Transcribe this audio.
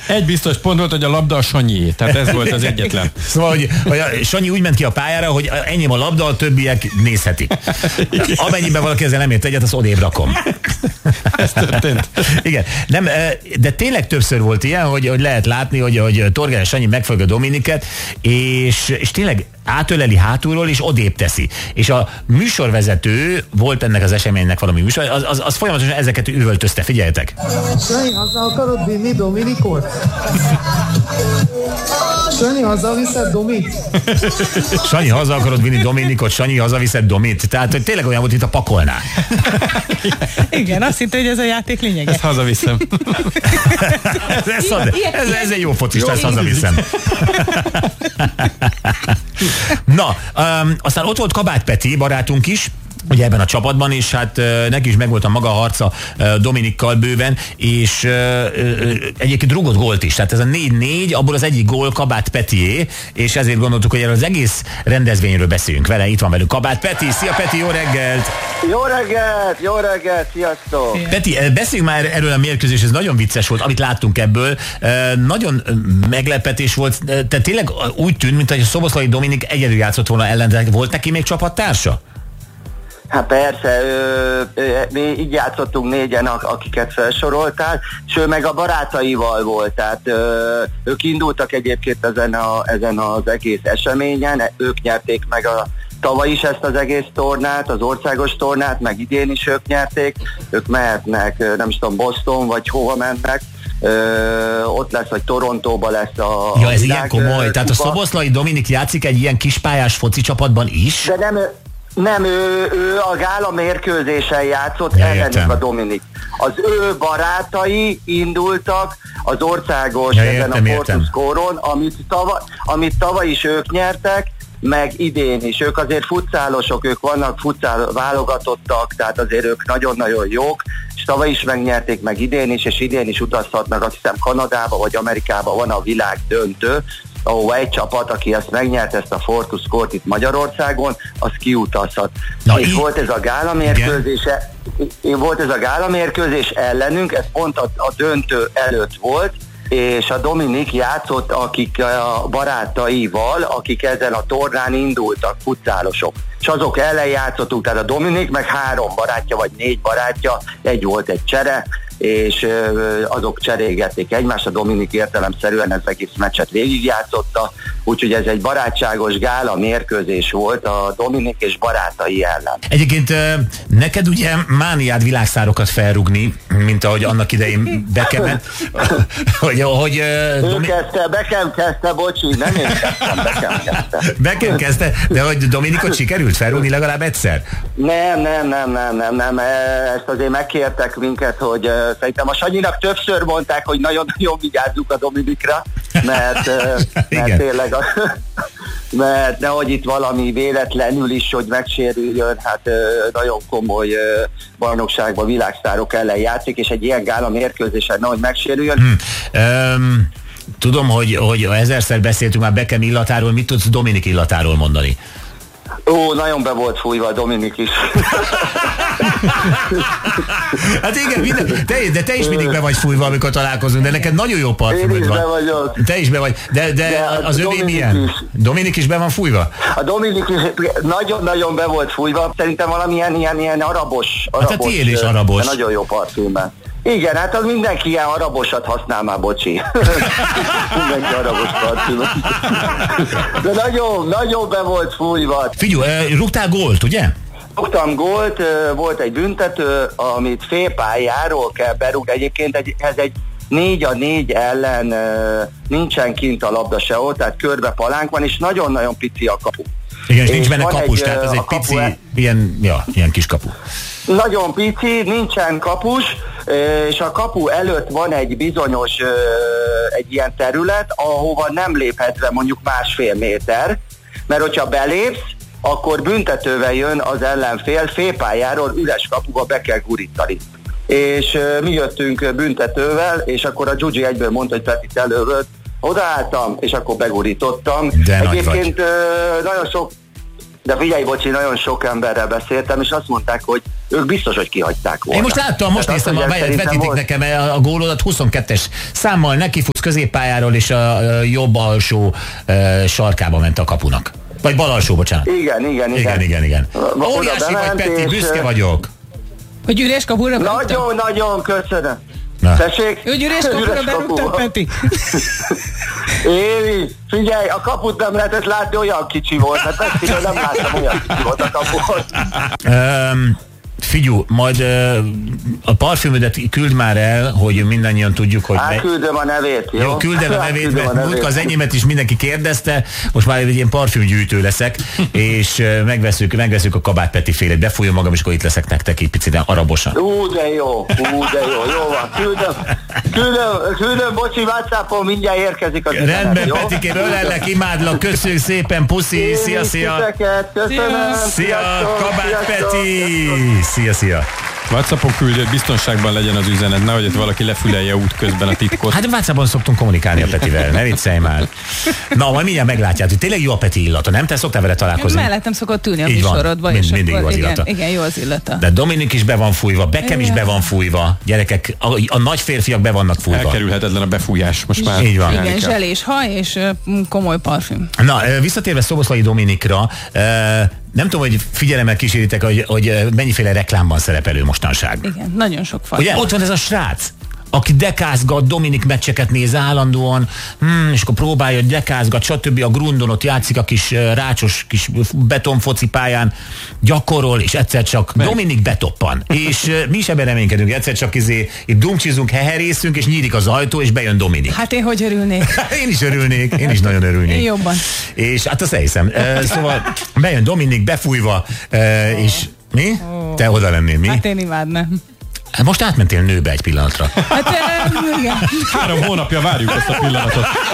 Egy biztos pont volt, hogy a labda a Sanyié. Tehát ez volt az egyetlen. Szóval, hogy a Sanyi úgy ment ki a pályára, hogy enyém a labda, a többiek nézhetik. Amennyiben valaki ezzel nem ért egyet, az odébb rakom. Ez történt. Igen. Nem, de tényleg többször volt ilyen, hogy lehet látni, hogy Torgán Sanyi megfogja Dominiket, és tényleg átöleli hátulról, és odébb teszi. És a műsorvezető, volt ennek az eseménynek valami műsor, az folyamatosan ezeket üvöltözte, figyeljetek. Sanyi, haza akarod vinni Dominikot? Sanyi, hazaviszed Domit? Sanyi, haza akarod vinni Dominikot, Sanyi, hazaviszed Domit. Tehát, hogy tényleg olyan volt, itt a pakolná. Igen, azt hitte, hogy ez a játék lényege. Ezt hazaviszem. Ez egy jó focista, ezt hazaviszem. Na, aztán ott volt Kabát Peti, barátunk is, ugye ebben a csapatban, és hát neki is megvolt a maga harca Dominikkal bőven, és egyébként rúgott gólt is, tehát ez a 4-4, abból az egyik gól Kabát Petié, és ezért gondoltuk, hogy erről az egész rendezvényről beszéljünk vele. Itt van velünk Kabát Peti. Szia Peti, jó reggelt! Jó reggelt, sziasztok! Peti, beszéljünk már erről a mérkőzés, ez nagyon vicces volt, amit láttunk ebből. Nagyon meglepetés volt, tehát tényleg úgy tűnt, mint hogy a Szoboszlai Dominik egyedül játszott volna ellen, volt neki még csapattársa? Hát persze, mi így játszottunk négyen, akiket felsoroltál, és ő meg a barátaival volt, tehát ők indultak egyébként ezen az egész eseményen, ők nyerték meg tavaly is ezt az egész tornát, az országos tornát, meg idén is ők nyerték, ők mehetnek, nem is tudom, Boston, vagy hova mennek, ott lesz, vagy Torontóba lesz a ja, ez ilyen komoly, tehát a Szoboszlai Dominik játszik egy ilyen kispályás foci csapatban is? De nem, ő a gála mérkőzésen játszott, ellenük a Dominik. Az ő barátai indultak az országos ezen a Fortus Scoron, amit tavaly is ők nyertek, meg idén is. Ők azért futszálosok, ők vannak futszál válogatottak, tehát azért ők nagyon-nagyon jók, és tavaly is megnyerték, meg idén is, és idén is utazhatnak, azt hiszem Kanadába vagy Amerikába van a világ döntő, ahol egy csapat, aki ezt megnyert, ezt a Fortus Sport itt Magyarországon, az kiutazhat. És volt ez a gálamérkőzés ellenünk, ez pont a döntő előtt volt, és a Dominik játszott akik a barátaival, akik ezen a tornán indultak, futszálosok. És azok ellen játszottunk, tehát a Dominik meg 3 barátja, vagy 4 barátja, volt egy csere, és azok cserélgették egymást, a Dominik értelemszerűen ez egész meccset végigjátszotta, úgyhogy ez egy barátságos gála mérkőzés volt a Dominik és barátai ellen. Egyébként neked ugye mániád világszárokat felrúgni, mint ahogy annak idején Beckhamet, Beckham kezdte, bocsi, nem én kezdtem, Beckham kezdte. Beckham kezdte, de hogy Dominikot sikerült felrúgni legalább egyszer? Nem, ezt azért megkértek minket, hogy szerintem a Sanyinak többször mondták, hogy nagyon-nagyon vigyázzuk a Dominikra, mert tényleg mert nehogy itt valami véletlenül is, hogy megsérüljön, hát nagyon komoly bajnokságban világsztárok ellen játszik, és egy ilyen gála mérkőzésen nehogy megsérüljön. Tudom, hogy ezerszer beszéltünk már Beckham illatáról, mit tudsz Dominik illatáról mondani? Nagyon be volt fújva a Dominik is. Hát igen, de te is mindig be vagy fújva, amikor találkozunk, de neked nagyon jó parfümöd van. Én is be vagyok. Te is be vagy, de az övé milyen? Is. Dominik is be van fújva? A Dominik is nagyon-nagyon be volt fújva, szerintem valamilyen ilyen arabos. Hát a tiéd is arabos. Nagyon jó parfümben. Igen, hát az mindenki ilyen arabosat használ már, bocsi. Mindenki arabos parfümben. De nagyon be volt fújva. Figyelj, rúgtál gólt, ugye? Rúgtam gólt, volt egy büntető, amit félpályáról kell berúgni. Egyébként ez egy 4-4 ellen nincsen kint a labda sehol, tehát körbe palánk van, és nagyon-nagyon pici a kapu. Igen, és nincs benne kapus, tehát ez egy pici, ilyen kis kapu. Nagyon pici, nincsen kapus, és a kapu előtt van egy bizonyos, egy ilyen terület, ahova nem léphetsz be mondjuk 1,5 méter, mert hogyha belépsz, akkor büntetővel jön az ellenfél, félpályáról üres kapuba be kell gurítani. És mi jöttünk büntetővel, és akkor a Gyugyi egyből mondta, hogy Petit elővött, odaálltam, és akkor begurítottam. Egyébként nagyon sok, de figyelj, bocsi, nagyon sok emberrel beszéltem, és azt mondták, hogy ők biztos, hogy kihagyták volna. Én most láttam, most néztem, vetítik nekem a gólodat, 22-es számmal nekifutsz középpályáról, és a jobb alsó sarkába ment a kapunak. Vagy bal alsó, bocsánat. Igen. Óriási vagy, Peti, büszke vagyok. Hogy üres kapura berúgta? Nagyon köszönöm. Tessék? Hogy üres kapura berúgta, Peti? Évi, figyelj, a kaput nem lehetett látni, olyan kicsi volt. Hát messziről nem láttam, olyan kicsi volt a kaput. Figyú, majd a parfümödet küld már el, hogy mindannyian tudjuk, hogy... Küldöm a nevét, jó? Jó, küld el a nevét, mert az enyémet is mindenki kérdezte, most már egy ilyen parfümgyűjtő leszek, és megveszünk a Kabát Peti félet, befújom magam, és akkor itt leszek nektek egy picit arabosan. De jó van, küldöm, bocsi, WhatsAppon mindjárt érkezik az üzenet. Rendben, Petikém, ölellek, imádlak, köszönjük szépen, puszi, szia! Köszönöm! Szia, Kabát Peti! Szia! WhatsAppon küldött, biztonságban legyen az üzenet, nehogy ott valaki lefülelje út közben a titkot. Hát WhatsAppon szoktunk kommunikálni a Petivel, ne viccelj már. Na, majd mindjárt meglátjátok, hogy tényleg jó a Peti illata, nem? Te szoktál vele találkozni? Mellettem szokott ülni a műsorodba, és mindig jó az illata. Igen, jó az illata. De Dominik is be van fújva, Beckham is be van fújva, gyerekek, a nagy férfiak be vannak fújva. Elkerülhetetlen a befújás, most már. Így van. Igen, zselés haj és komoly parfüm. Na, visszatérve Szoboszlai Dominikra, nem tudom, hogy figyelemmel kíséritek, hogy mennyiféle reklámban szerepelő mostanság. Igen, nagyon sok fajta. Ugye, ott van ez a srác, aki dekázgat, Dominik meccseket néz állandóan, és akkor próbálja, hogy dekázgat, stb. A Grundon ott játszik a kis rácsos kis betonfoci pályán, gyakorol, és egyszer csak Dominik betoppan. És mi is ebben reménykedünk, egyszer csak itt dumcsizunk, heherészünk, és nyílik az ajtó, és bejön Dominik. Hát én hogy örülnék? Én is örülnék, én is nagyon örülnék. Én jobban. És hát azt elhiszem. Szóval bejön Dominik befújva, és mi? Te oda lennél, mi? Hát én imádnám. Most átmentél nőbe egy pillanatra. Hát igen. 3 hónapja várjuk ezt a pillanatot.